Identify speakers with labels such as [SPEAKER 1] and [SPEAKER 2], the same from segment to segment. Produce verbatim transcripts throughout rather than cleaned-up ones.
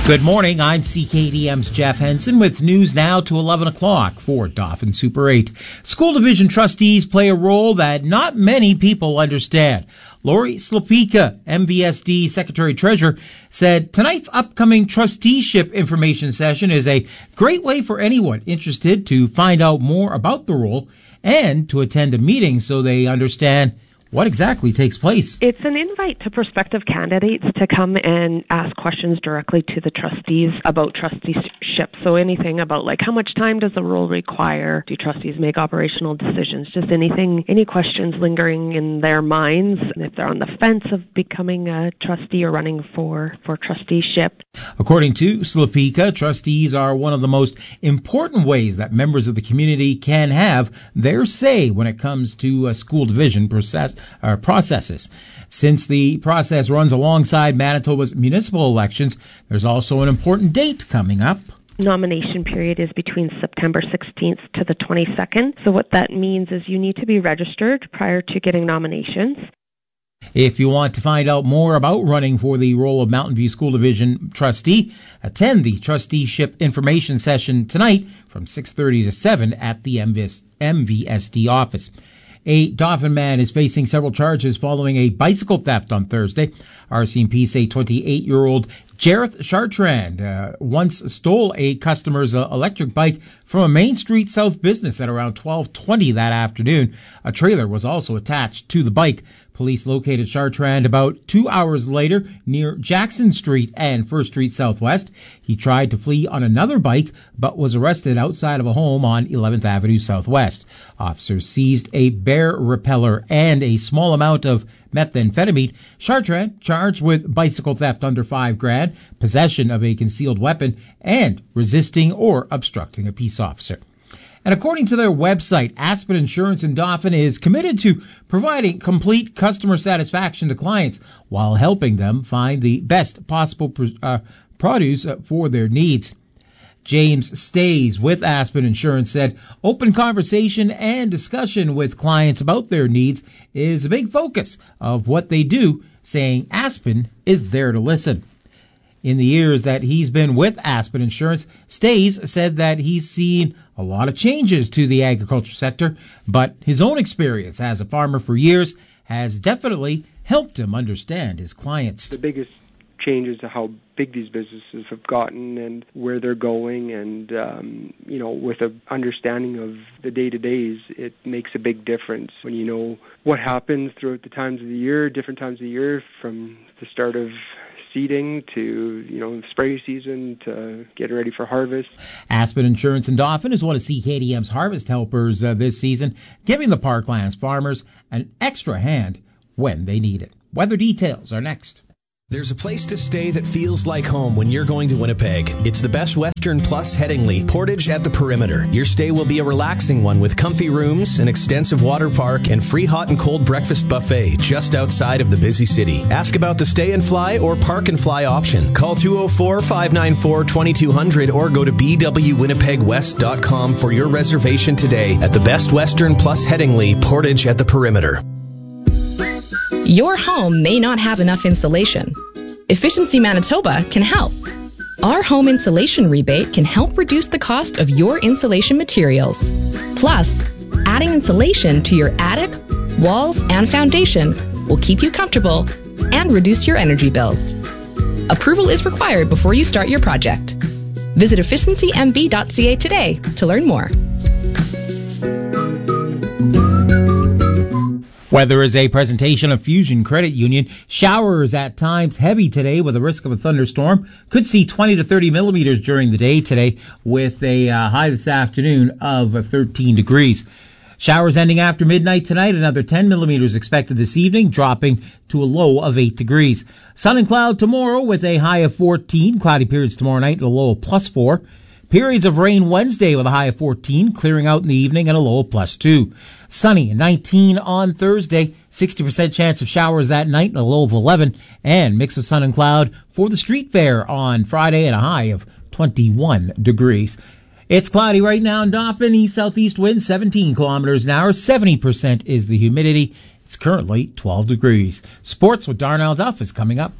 [SPEAKER 1] Good morning, I'm C K D M's Jeff Henson with news now to eleven o'clock for Dauphin Super eight. School division trustees play a role that not many people understand. Lori Slapika, M V S D Secretary-Treasurer, said tonight's upcoming trusteeship information session is a great way for anyone interested to find out more about the role and to attend a meeting so they understand what exactly takes place.
[SPEAKER 2] It's an invite to prospective candidates to come and ask questions directly to the trustees about trusteeship. So anything about like how much time does the role require? Do trustees make operational decisions? Just anything, any questions lingering in their minds. And if they're on the fence of becoming a trustee or running for, for trusteeship.
[SPEAKER 1] According to Slapika, trustees are one of the most important ways that members of the community can have their say when it comes to a school division process. Uh, processes. Since the process runs alongside Manitoba's municipal elections, there's also an important date coming up.
[SPEAKER 2] Nomination period is between September sixteenth to the twenty-second. So what that means is you need to be registered prior to getting nominations.
[SPEAKER 1] If you want to find out more about running for the role of Mountain View School Division trustee, attend the trusteeship information session tonight from six thirty to seven at the M V S D office. A Dauphin man is facing several charges following a bicycle theft on Thursday. R C M P say twenty-eight-year-old Jareth Chartrand uh, once stole a customer's uh, electric bike from a Main Street South business at around twelve twenty that afternoon. A trailer was also attached to the bike. Police located Chartrand about two hours later near Jackson Street and First Street Southwest. He tried to flee on another bike, but was arrested outside of a home on eleventh Avenue Southwest. Officers seized a bear repeller and a small amount of methamphetamine. Chartrand charged with bicycle theft under five grand, possession of a concealed weapon, and resisting or obstructing a peace officer. And according to their website, Aspen Insurance in Dauphin is committed to providing complete customer satisfaction to clients while helping them find the best possible uh, produce for their needs. James Stays with Aspen Insurance said open conversation and discussion with clients about their needs is a big focus of what they do, saying Aspen is there to listen. In the years that he's been with Aspen Insurance, Stays said that he's seen a lot of changes to the agriculture sector, but his own experience as a farmer for years has definitely helped him understand his clients.
[SPEAKER 3] The biggest change is how big these businesses have gotten and where they're going, and um, you know, with an understanding of the day-to-days, it makes a big difference when you know what happens throughout the times of the year, different times of the year, from the start of seeding to, you know, spray season to get ready for harvest.
[SPEAKER 1] Aspen Insurance in Dauphin is one of C K D M's harvest helpers uh, this season, giving the Parklands farmers an extra hand when they need it. Weather details are next.
[SPEAKER 4] There's a place to stay that feels like home when you're going to Winnipeg. It's the Best Western Plus Headingley Portage at the Perimeter. Your stay will be a relaxing one with comfy rooms, an extensive water park, and free hot and cold breakfast buffet just outside of the busy city. Ask about the stay and fly or park and fly option. Call two oh four, five nine four, two two zero zero or go to b w winnipeg west dot com for your reservation today at the Best Western Plus Headingley Portage at the Perimeter.
[SPEAKER 5] Your home may not have enough insulation. Efficiency Manitoba can help. Our home insulation rebate can help reduce the cost of your insulation materials. Plus, adding insulation to your attic, walls, and foundation will keep you comfortable and reduce your energy bills. Approval is required before you start your project. Visit efficiency m b dot c a today to learn more.
[SPEAKER 1] Weather is a presentation of Fusion Credit Union. Showers at times heavy today with a risk of a thunderstorm. Could see twenty to thirty millimeters during the day today with a uh, high this afternoon of thirteen degrees. Showers ending after midnight tonight. Another ten millimeters expected this evening, dropping to a low of eight degrees. Sun and cloud tomorrow with a high of fourteen. Cloudy periods tomorrow night and a low of plus four. Periods of rain Wednesday with a high of fourteen, clearing out in the evening and a low of plus two. Sunny, nineteen on Thursday, sixty percent chance of showers that night and a low of eleven, and mix of sun and cloud for the street fair on Friday at a high of twenty-one degrees. It's cloudy right now in Dauphin, east-southeast wind seventeen kilometers an hour, seventy percent is the humidity. It's currently twelve degrees. Sports with Darnell Duff is coming up.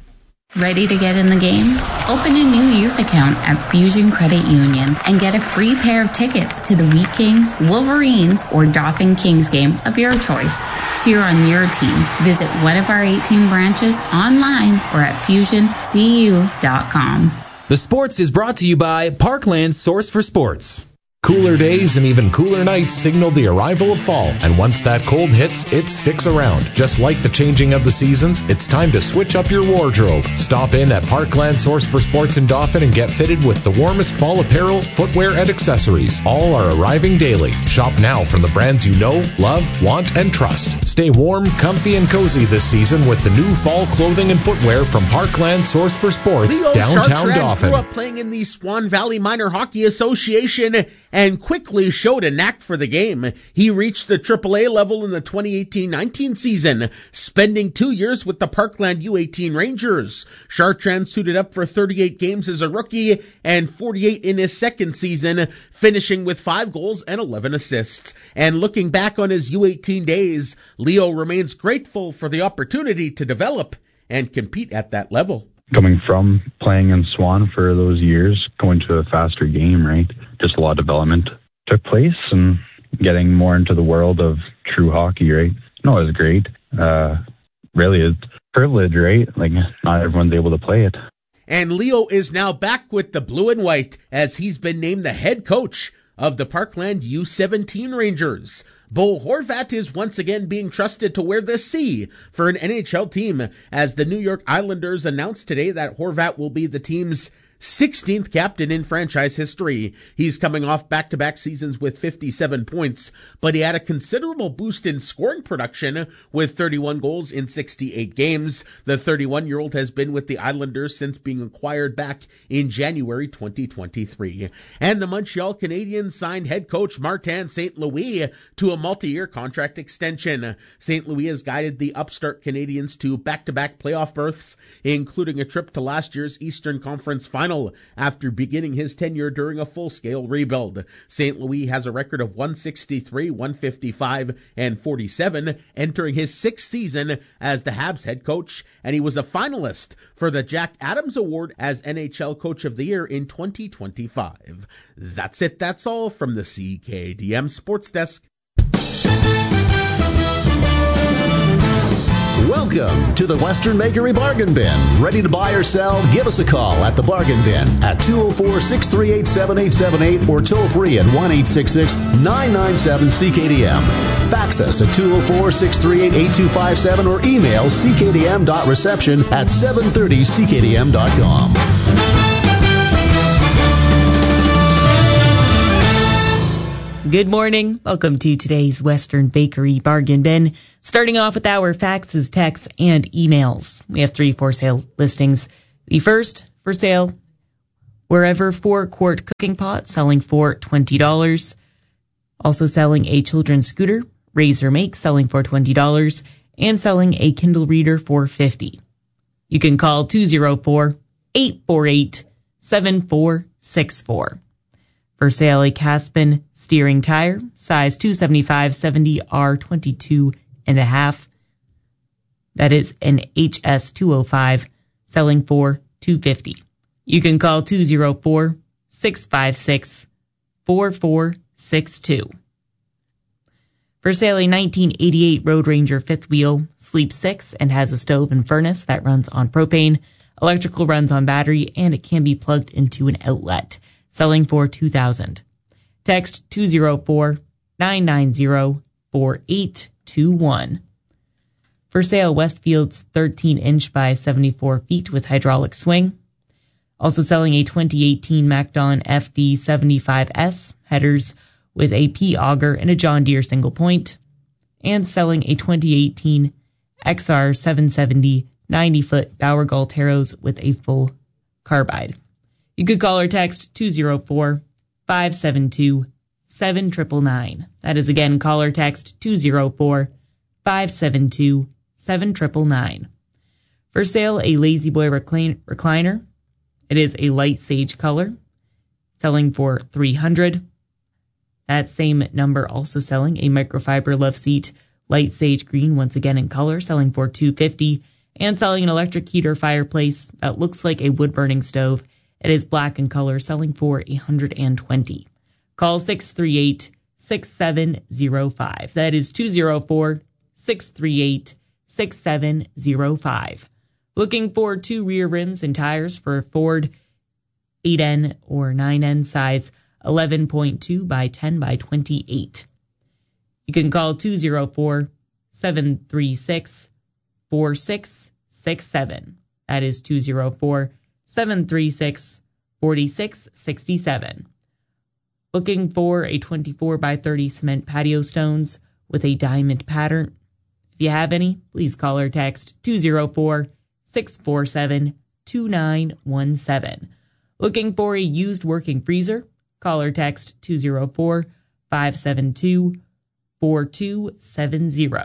[SPEAKER 6] Ready to get in the game? Open a new youth account at Fusion Credit Union and get a free pair of tickets to the Wheat Kings, Wolverines, or Dauphin Kings game of your choice. Cheer on your team. Visit one of our eighteen branches online or at fusion c u dot com.
[SPEAKER 4] The Sports is brought to you by Parkland Source for Sports. Cooler days and even cooler nights signal the arrival of fall, and once that cold hits, it sticks around. Just like the changing of the seasons, it's time to switch up your wardrobe. Stop in at Parkland Source for Sports in Dauphin and get fitted with the warmest fall apparel, footwear, and accessories. All are arriving daily. Shop now from the brands you know, love, want, and trust. Stay warm, comfy, and cozy this season with the new fall clothing and footwear from Parkland Source for Sports,
[SPEAKER 7] Leo
[SPEAKER 4] downtown
[SPEAKER 7] Chartrand
[SPEAKER 4] Dauphin.
[SPEAKER 7] grew up playing in the Swan Valley Minor Hockey Association and quickly showed a knack for the game. He reached the triple A level in the twenty eighteen nineteen season, spending two years with the Parkland U eighteen Rangers. Chartrand suited up for thirty-eight games as a rookie and forty-eight in his second season, finishing with five goals and eleven assists. And looking back on his U eighteen days, Leo remains grateful for the opportunity to develop and compete at that level.
[SPEAKER 8] Coming from playing in Swan for those years, going to a faster game, right? Just a lot of development took place and getting more into the world of true hockey, right? No, it was great. Uh, really, it's a privilege, right? Like, not everyone's able to play it.
[SPEAKER 7] And Leo is now back with the blue and white as he's been named the head coach of the Parkland U seventeen Rangers. Bo Horvat is once again being trusted to wear the C for an N H L team, as the New York Islanders announced today that Horvat will be the team's sixteenth captain in franchise history. He's coming off back-to-back seasons with fifty-seven points, but he had a considerable boost in scoring production with thirty-one goals in sixty-eight games. The thirty-one-year-old has been with the Islanders since being acquired back in January twenty twenty-three. And the Montreal Canadiens signed head coach Martin Saint Louis to a multi-year contract extension. Saint Louis has guided the upstart Canadiens to back-to-back playoff berths, including a trip to last year's Eastern Conference Final after beginning his tenure during a full-scale rebuild. Saint Louis has a record of one sixty-three, one fifty-five, and forty-seven, entering his sixth season as the Habs head coach, and he was a finalist for the Jack Adams Award as N H L Coach of the Year in twenty twenty-five. That's it. That's all from the C K D M Sports Desk.
[SPEAKER 9] Welcome to the Western Bakery Bargain Bin. Ready to buy or sell? Give us a call at the Bargain Bin at two oh four, six three eight, seven eight seven eight or toll free at one eight six six, nine nine seven, C K D M. Fax us at two oh four, six three eight, eight two five seven or email c k d m dot reception at seven thirty c k d m dot com.
[SPEAKER 10] Good morning. Welcome to today's Western Bakery Bargain Bin. Starting off with our faxes, texts, and emails. We have three for sale listings. The first for sale, Wherever four-quart cooking pot, selling for twenty dollars. Also selling a children's scooter, Razor Make, selling for twenty dollars. And selling a Kindle Reader for fifty dollars. You can call two oh four, eight four eight, seven four six four. For sale, a Caspin steering tire, size two seventy-five seventy R twenty-two and a half. That is an H S two oh five, selling for two hundred fifty dollars. You can call two oh four, six five six, four four six two. For sale, a nineteen eighty-eight Road Ranger fifth wheel, sleeps six, and has a stove and furnace that runs on propane. Electrical runs on battery, and it can be plugged into an outlet. Selling for two thousand dollars. Text two oh four, nine nine oh, four eight two one. For sale, Westfield's thirteen inch by seventy-four feet with hydraulic swing. Also selling a twenty eighteen MacDon F D seventy-five S headers with a P auger and a John Deere single point. And selling a twenty eighteen X R seven seventy ninety foot Bauer Galteros with a full carbide. You could call or text two oh four, five seven two, seven nine nine nine. That is again, call or text two oh four, five seven two, seven nine nine nine. For sale, a Lazy Boy reclin- recliner. It is a light sage color, selling for three hundred dollars. That same number also selling a microfiber love seat, light sage green, once again in color, selling for two hundred fifty dollars. and selling an electric heater fireplace that looks like a wood-burning stove. It is black in color, selling for one hundred twenty dollars. Call six three eight, six seven zero five. That is two oh four, six three eight, six seven zero five. Looking for two rear rims and tires for a Ford eight N or nine N size eleven point two by ten by twenty-eight. You can call two oh four, seven three six, four six six seven. That is two oh four, seven three six, four six six seven. Looking for a twenty-four by thirty cement patio stones with a diamond pattern? If you have any, please call or text two oh four, six four seven, two nine one seven. Looking for a used working freezer? Call or text two oh four, five seven two, four two seven zero.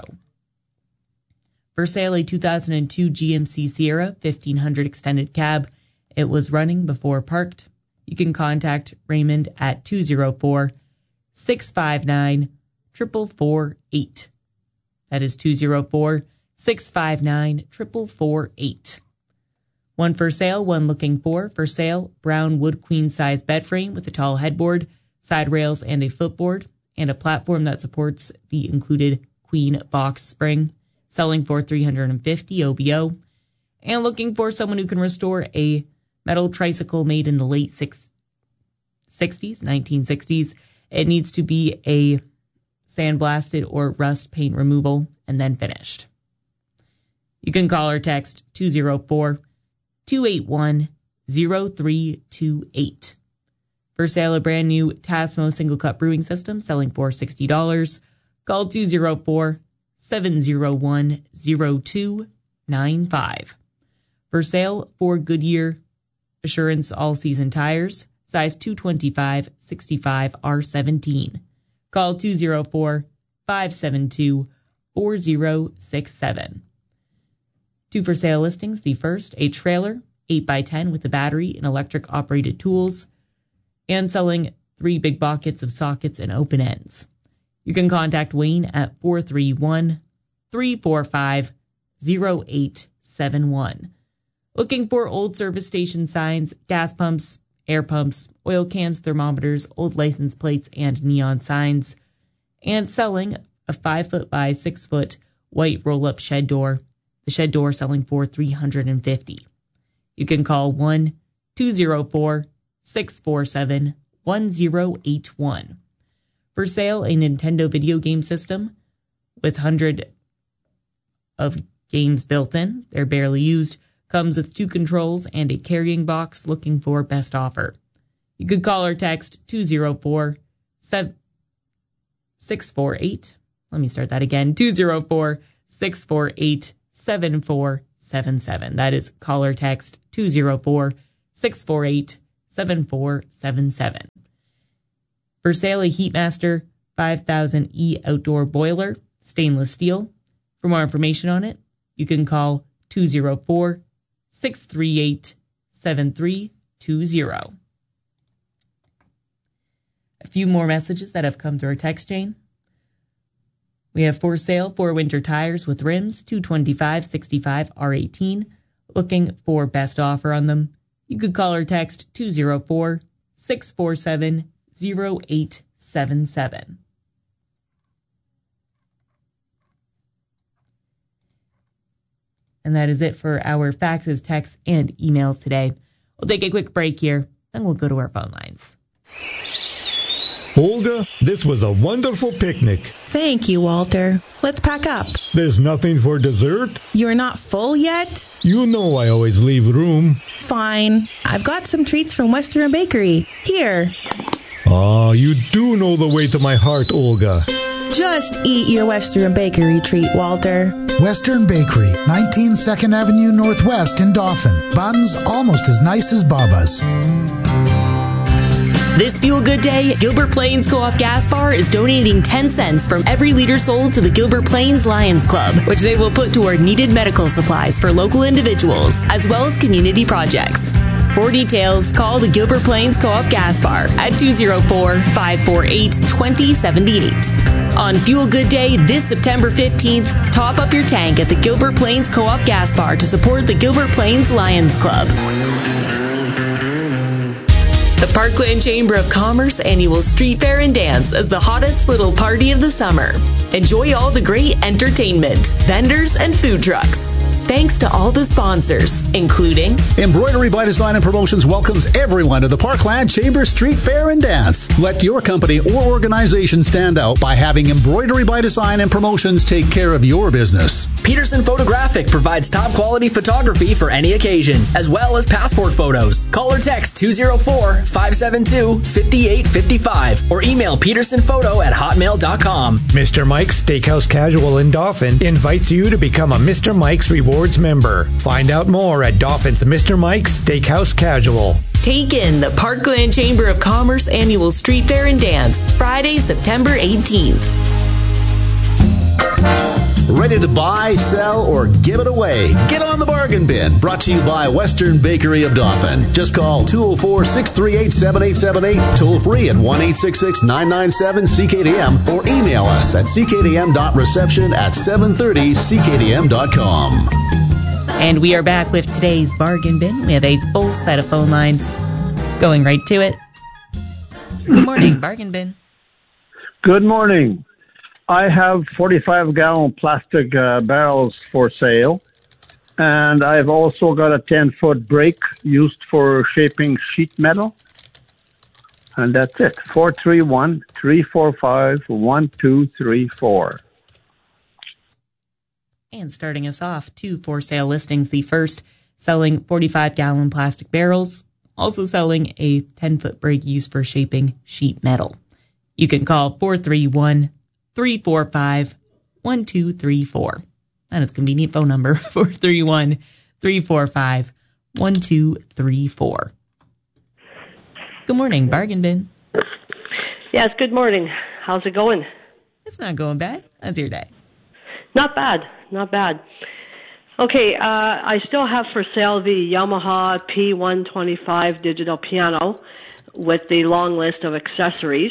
[SPEAKER 10] For sale, a two thousand two G M C Sierra fifteen hundred extended cab. It was running before parked. You can contact Raymond at two oh four, six five nine, four four four eight. That is two oh four, six five nine, four four four eight. One for sale, one looking for. For sale, brown wood queen size bed frame with a tall headboard, side rails and a footboard, and a platform that supports the included queen box spring, selling for three hundred fifty dollars O B O. And looking for someone who can restore a metal tricycle made in the late sixties, nineteen sixties. It needs to be a sandblasted or rust paint removal and then finished. You can call or text two oh four, two eight one, oh three two eight. For sale, a brand new Tasmo single cup brewing system selling for sixty dollars. Call two oh four, seven oh one, oh two nine five. For sale, for Goodyear Assurance all-season tires, size two twenty-five, sixty-five R seventeen. Call two oh four, five seven two, four oh six seven. Two for sale listings. The first, a trailer, eight by ten with a battery and electric-operated tools, and selling three big buckets of sockets and open ends. You can contact Wayne at four three one, three four five, oh eight seven one. Looking for old service station signs, gas pumps, air pumps, oil cans, thermometers, old license plates, and neon signs, and selling a five foot by six foot white roll-up shed door. The shed door selling for three hundred fifty dollars. You can call one two oh four, six four seven, one oh eight one. For sale, a Nintendo video game system with one hundred of games built in. They're barely used. Comes with two controls and a carrying box. Looking for best offer. You could call or text two oh four, six four eight. Let me start that again. two oh four, six four eight, seven four seven seven. That is call or text two oh four, six four eight, seven four seven seven. For sale, a Heatmaster five thousand E outdoor boiler, stainless steel. For more information on it, you can call two oh four, six three eight, seven three two oh. A few more messages that have come through our text chain. We have for sale four winter tires with rims, two twenty-five, sixty-five, R eighteen. Looking for best offer on them. You could call or text two oh four, six four seven, oh eight seven seven. And that is it for our faxes, texts, and emails today. We'll take a quick break here, and we'll go to our phone lines.
[SPEAKER 11] Olga, this was a wonderful picnic.
[SPEAKER 12] Thank you, Walter. Let's pack up.
[SPEAKER 11] There's nothing for dessert?
[SPEAKER 12] You're not full yet?
[SPEAKER 11] You know I always leave room.
[SPEAKER 12] Fine. I've got some treats from Western Bakery. Here.
[SPEAKER 11] Ah, you do know the way to my heart, Olga.
[SPEAKER 12] Just eat your Western Bakery treat, Walter.
[SPEAKER 13] Western Bakery, nineteen second Avenue Northwest in Dauphin. Buns almost as nice as Baba's.
[SPEAKER 10] This Fuel Good Day, Gilbert Plains Co-op Gas Bar is donating ten cents from every liter sold to the Gilbert Plains Lions Club, which they will put toward needed medical supplies for local individuals, as well as community projects. For details, call the Gilbert Plains Co-op Gas Bar at two oh four, five four eight, two oh seven eight. On Fuel Good Day this September fifteenth, top up your tank at the Gilbert Plains Co-op Gas Bar to support the Gilbert Plains Lions Club. The Parkland Chamber of Commerce annual Street Fair and Dance is the hottest little party of the summer. Enjoy all the great entertainment, vendors, and food trucks. Thanks to all the sponsors, including
[SPEAKER 9] Embroidery by Design and Promotions welcomes everyone to the Parkland Chamber Street Fair and Dance. Let your company or organization stand out by having Embroidery by Design and Promotions take care of your business.
[SPEAKER 14] Peterson Photographic provides top quality photography for any occasion, as well as passport photos. Call or text two oh four, five seven two, five eight five five or email petersonphoto at hotmail dot com.
[SPEAKER 15] Mister Mike's Steakhouse Casual in Dauphin invites you to become a Mister Mike's Rewards member. Find out more at Dauphin's Mister Mike's Steakhouse Casual.
[SPEAKER 10] Take in the Parkland Chamber of Commerce annual Street Fair and Dance, Friday, September eighteenth.
[SPEAKER 9] Ready to buy, sell, or give it away? Get on the bargain bin. Brought to you by Western Bakery of Dauphin. Just call two oh four, six three eight, seven eight seven eight, toll free at one eight six six, nine nine seven, C K D M, or email us at c k d m dot reception at seven thirty c k d m dot com.
[SPEAKER 10] And we are back with today's bargain bin. We have a full set of phone lines. Going right to it. Good morning, bargain bin.
[SPEAKER 16] Good morning. I have forty-five gallon plastic uh, barrels for sale, and I've also got a ten foot brake used for shaping sheet metal. And that's it. four three one, three four five, one two three four.
[SPEAKER 10] And starting us off, two for sale listings. The first, selling forty-five gallon plastic barrels, also selling a ten foot brake used for shaping sheet metal. You can call four three one, three four five, one two three four. That is a convenient phone number, four three one, three four five, one two three four. Good morning, bargain bin.
[SPEAKER 17] Yes, good morning. How's it going?
[SPEAKER 10] It's not going bad. How's your day?
[SPEAKER 17] Not bad, not bad. Okay, uh, I still have for sale the Yamaha P one twenty-five digital piano with the long list of accessories.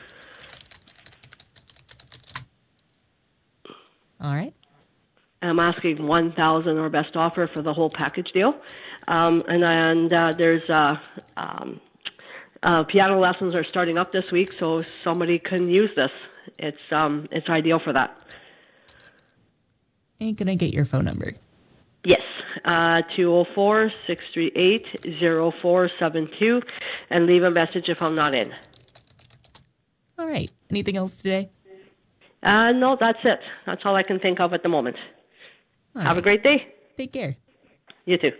[SPEAKER 10] All right.
[SPEAKER 17] I'm asking one thousand dollars or best offer for the whole package deal. Um, and and uh, there's uh, um, uh, piano lessons are starting up this week, so somebody can use this. It's um, it's ideal for that.
[SPEAKER 10] And can I get your phone number?
[SPEAKER 17] Yes, uh, two oh four, six three eight, oh four seven two, and leave a message if I'm not in.
[SPEAKER 10] All right. Anything else today?
[SPEAKER 17] Uh, no, that's it. That's all I can think of at the moment.
[SPEAKER 10] All
[SPEAKER 17] Have
[SPEAKER 10] right.
[SPEAKER 17] a great day.
[SPEAKER 10] Take care.
[SPEAKER 17] You too.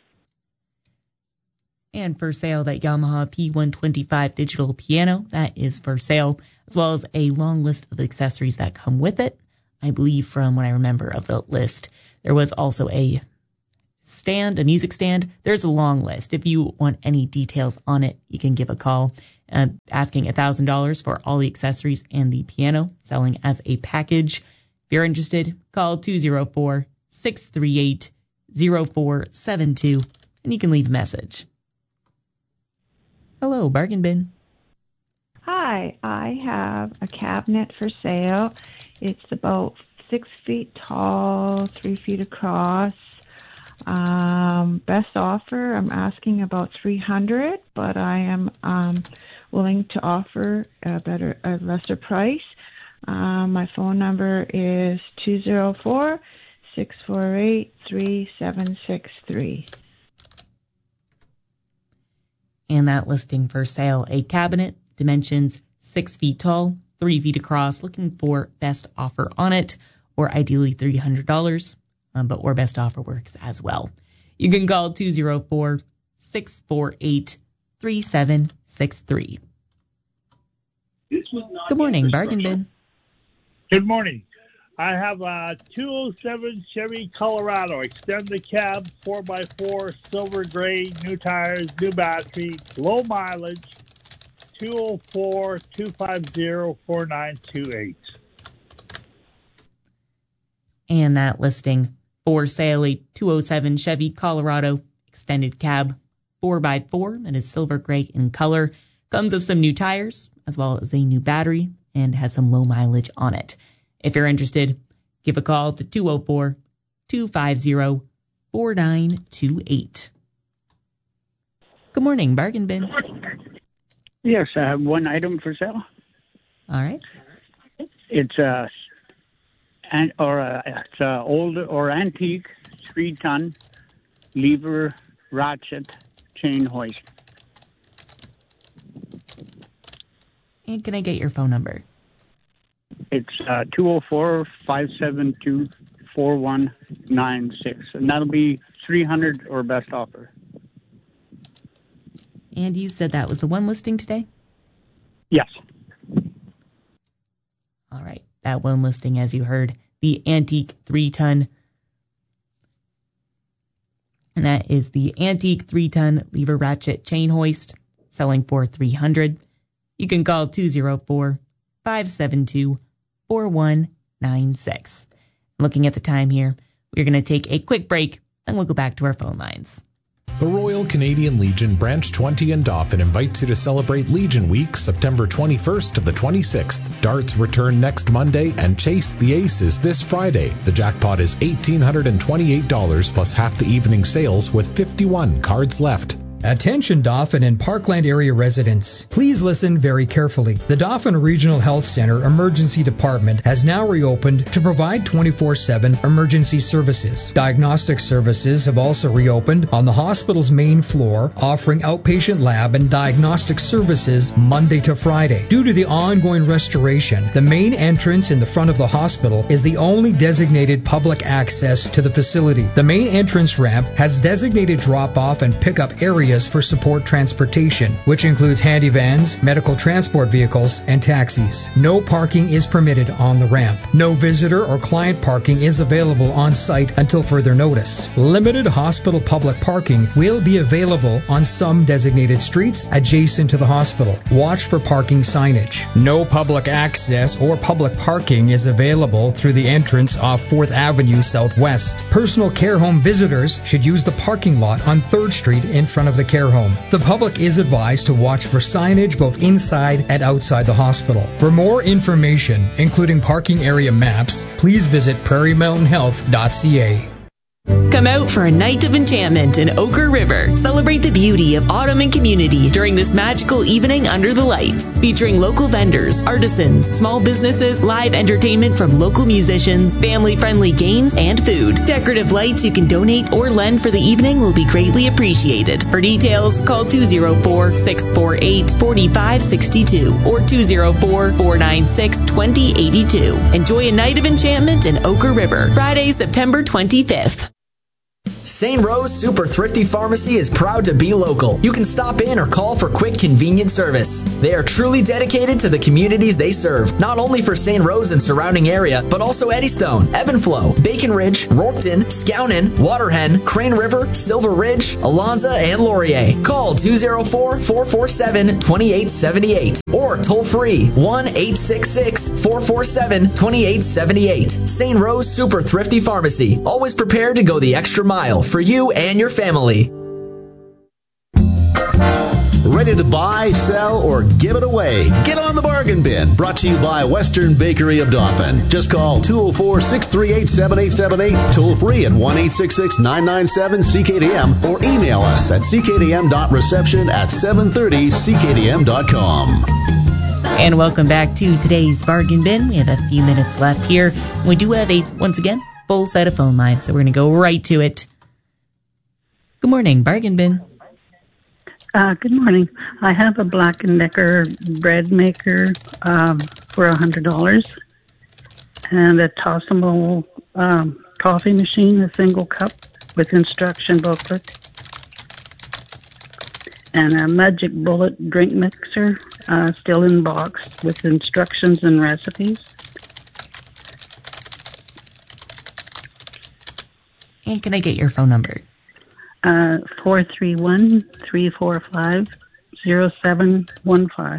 [SPEAKER 10] And for sale, that Yamaha P one twenty-five digital piano, that is for sale, as well as a long list of accessories that come with it. I believe from what I remember of the list, there was also a stand, a music stand. There's a long list. If you want any details on it, you can give a call. Uh, asking one thousand dollars for all the accessories and the piano, selling as a package. If you're interested, call two oh four, six three eight, oh four seven two, and you can leave a message. Hello, bargain bin.
[SPEAKER 18] Hi, I have a cabinet for sale. It's about six feet tall, three feet across. Um, best offer, I'm asking about three hundred dollars, but I am um, willing to offer a better, a lesser price. Um, my phone number is two oh four, six four eight, three seven six three.
[SPEAKER 10] And that listing for sale, a cabinet, dimensions six feet tall, three feet across, looking for best offer on it, or ideally three hundred dollars, um, but or best offer works as well. You can call two oh four, six four eight, three seven six three. Good morning, bargain bin.
[SPEAKER 19] Good morning. I have a two oh seven Chevy Colorado, extended cab, four by four, silver gray, new tires, new battery, low mileage, two oh four, two five zero, four nine two eight.
[SPEAKER 10] And that listing for sale, a two oh seven Chevy Colorado, extended cab, four by four and is silver gray in color. Comes with some new tires as well as a new battery and has some low mileage on it. If you're interested, give a call to two oh four, two five zero, four nine two eight. Good morning, Bargain Bin.
[SPEAKER 20] Yes, I have one item for sale.
[SPEAKER 10] All right.
[SPEAKER 20] It's a and or a, it's a old or antique three-ton lever ratchet chain hoist.
[SPEAKER 10] And can I get your phone number?
[SPEAKER 20] It's uh, two oh four, five seven two, four one nine six, and that'll be three hundred or best offer.
[SPEAKER 10] And you said that was the one listing today?
[SPEAKER 20] Yes.
[SPEAKER 10] All right. That one listing, as you heard, the antique three-ton. And that is the antique three-ton lever ratchet chain hoist, selling for three hundred dollars. You can call two oh four, five seven two, four one nine six. Looking at the time here, we're going to take a quick break, and we'll go back to our phone lines.
[SPEAKER 21] The Royal Canadian Legion Branch twenty in Dauphin invites you to celebrate Legion Week, September twenty-first to the twenty-sixth. Darts return next Monday and Chase the Aces this Friday. The jackpot is one thousand eight hundred twenty-eight dollars plus half the evening sales with fifty-one cards left.
[SPEAKER 22] Attention Dauphin and Parkland area residents. Please listen very carefully. The Dauphin Regional Health Center Emergency Department has now reopened to provide twenty-four seven emergency services. Diagnostic services have also reopened on the hospital's main floor, offering outpatient lab and diagnostic services Monday to Friday. Due to the ongoing restoration, the main entrance in the front of the hospital is the only designated public access to the facility. The main entrance ramp has designated drop-off and pickup areas for support transportation, which includes handy vans, medical transport vehicles, and taxis. No parking is permitted on the ramp. No visitor or client parking is available on site until further notice. Limited hospital public parking will be available on some designated streets adjacent to the hospital. Watch for parking signage. No public access or public parking is available through the entrance off fourth Avenue Southwest. Personal care home visitors should use the parking lot on third Street in front of the care home. The public is advised to watch for signage both inside and outside the hospital. For more information, including parking area maps, please visit prairie mountain health dot c a.
[SPEAKER 10] Come out for a night of enchantment in Ochre River. Celebrate the beauty of autumn and community during this magical evening under the lights. Featuring local vendors, artisans, small businesses, live entertainment from local musicians, family-friendly games, and food. Decorative lights you can donate or lend for the evening will be greatly appreciated. For details, call two oh four, six four eight, four five six two or two oh four, four nine six, two oh eight two. Enjoy a night of enchantment in Ochre River, Friday, September twenty-fifth.
[SPEAKER 14] Saint Rose Super Thrifty Pharmacy is proud to be local. You can stop in or call for quick, convenient service. They are truly dedicated to the communities they serve, not only for Saint Rose and surrounding area, but also Eddystone, Evanflow, Bacon Ridge, Rockton, Skownon, Waterhen, Crane River, Silver Ridge, Alonza, and Laurier. Call two oh four, four four seven, two eight seven eight or toll free one eight six six, four four seven, two eight seven eight. Saint Rose Super Thrifty Pharmacy, always prepared to go the extra mile for you and your family.
[SPEAKER 9] Ready to buy, sell, or give it away? Get on the Bargain Bin. Brought to you by Western Bakery of Dauphin. Just call two oh four, six three eight, seven eight seven eight, toll free at one eight six six, nine nine seven, C K D M, or email us at c k d m dot reception at seven thirty c k d m dot com.
[SPEAKER 10] And welcome back to today's Bargain Bin. We have a few minutes left here. We do have a, once again, full set of phone lines, so we're going to go right to it. Good morning, Bargain Bin.
[SPEAKER 23] Uh, good morning. I have a Black and Decker bread maker um, for one hundred dollars and a tossable um, coffee machine, a single cup with instruction booklet, and a Magic Bullet drink mixer, uh, still in box with instructions and recipes.
[SPEAKER 10] And can I get your phone number?
[SPEAKER 23] Uh, four three one, three four five, zero seven one five.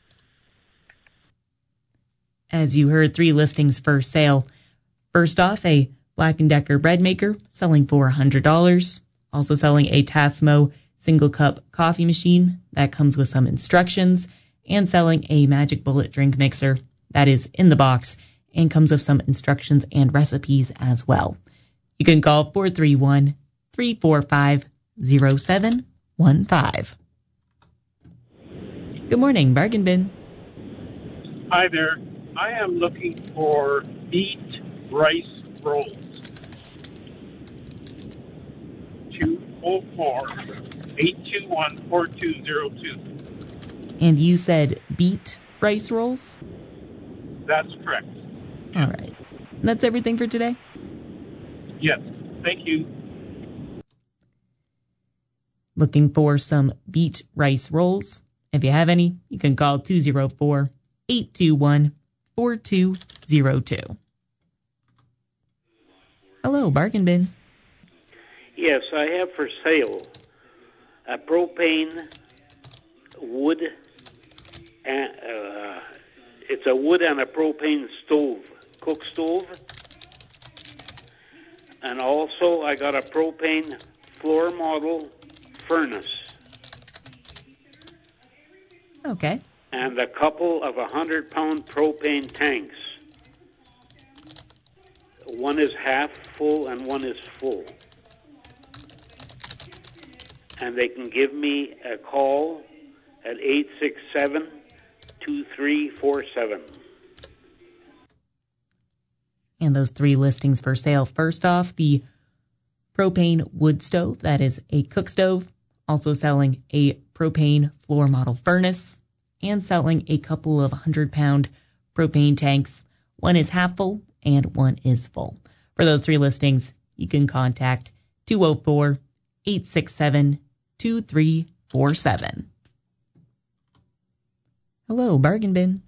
[SPEAKER 10] As you heard, three listings for sale. First off, a Black and Decker bread maker selling for one hundred dollars. Also selling a Tassimo single cup coffee machine that comes with some instructions, and selling a Magic Bullet drink mixer that is in the box and comes with some instructions and recipes as well. You can call four three one, three four five, zero seven one five. Good morning, Bargain Bin.
[SPEAKER 2] Hi there. I am looking for beet rice rolls. two oh four, eight two one, four two zero two.
[SPEAKER 10] And you said beet rice rolls?
[SPEAKER 2] That's correct.
[SPEAKER 10] All right. That's everything for today?
[SPEAKER 2] Yes. Thank you.
[SPEAKER 10] Looking for some beet rice rolls? If you have any, you can call two oh four, eight two one, four two zero two. Hello, Bargain Bin.
[SPEAKER 3] Yes, I have for sale a propane wood, and, uh, it's a wood and a propane stove, cook stove. And also I got a propane floor model furnace.
[SPEAKER 10] Okay.
[SPEAKER 3] And a couple of one hundred pound propane tanks. One is half full and one is full. And they can give me a call at eight six seven, two three four seven.
[SPEAKER 10] And those three listings for sale. First off, the propane wood stove. That is a cook stove. Also selling a propane floor model furnace. And selling a couple of one hundred pound propane tanks. One is half full and one is full. For those three listings, you can contact two oh four, eight six seven, two three four seven. Hello, Bargain Bin.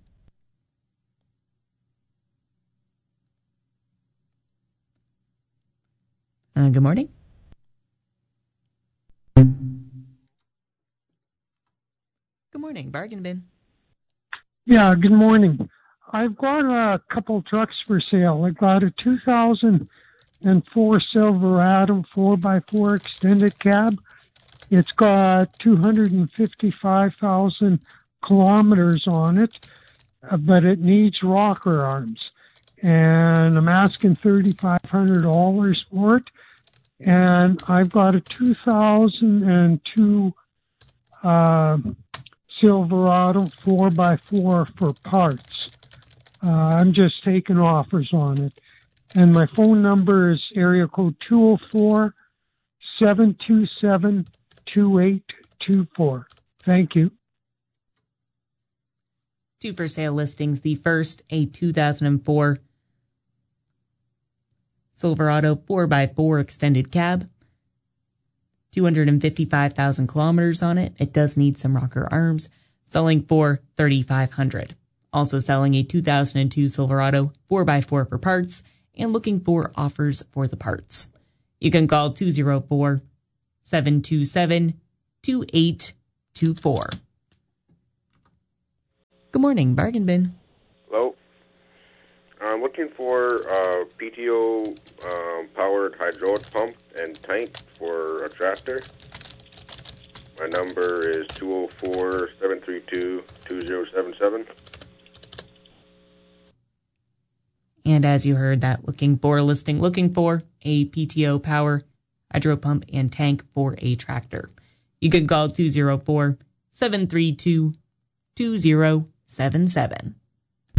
[SPEAKER 10] Uh, good morning. Good morning, Bargain Bin.
[SPEAKER 5] Yeah, good morning. I've got a couple trucks for sale. I've got a two thousand four Silverado four by four extended cab. It's got two hundred fifty-five thousand kilometers on it, but it needs rocker arms. And I'm asking three thousand five hundred dollars for it. And I've got a two thousand two uh, Silverado four by four for parts. Uh, I'm just taking offers on it. And my phone number is area code two oh four, seven two seven, two eight two four. Thank you.
[SPEAKER 10] Two for sale listings. The first, a two thousand four Silverado four by four extended cab. two hundred fifty-five thousand kilometers on it. It does need some rocker arms. Selling for three thousand five hundred dollars. Also selling a two thousand two Silverado four by four for parts and looking for offers for the parts. You can call two oh four, seven two seven, two eight two four. Good morning, Bargain Bin.
[SPEAKER 24] Hello. I'm looking for a P T O um, powered hydraulic pump and tank for a tractor. My number is two oh four, seven three two, two oh seven seven.
[SPEAKER 10] And as you heard, that looking for listing, looking for a P T O power hydro pump and tank for a tractor. You can call two oh four, seven three two, two oh seven seven.